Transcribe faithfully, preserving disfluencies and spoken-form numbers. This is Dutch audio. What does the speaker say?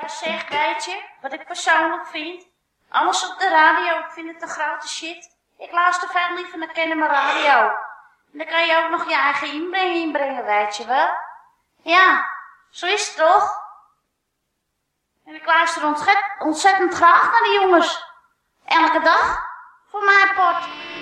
zeg, weet je, wat ik persoonlijk vind? Alles op de radio, ik vind het een grote shit. Ik luister veel liever naar Kennemer Radio. En dan kan je ook nog je eigen inbreng inbrengen, weet je wel. Ja, zo is het toch? En ik luister ontzettend, ontzettend graag naar die jongens. Elke dag, voor mijn part.